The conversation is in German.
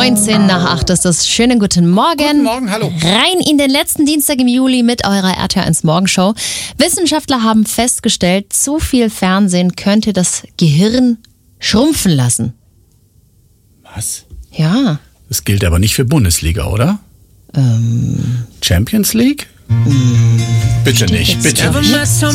19 nach 8 ist das. Schönen guten Morgen. Guten Morgen, hallo. Rein in den letzten Dienstag im Juli mit eurer RTL1 Morgenshow. Wissenschaftler haben festgestellt, zu viel Fernsehen könnte das Gehirn schrumpfen lassen. Was? Ja. Das gilt aber nicht für Bundesliga, oder? Champions League? Bitte nicht, bitte nicht.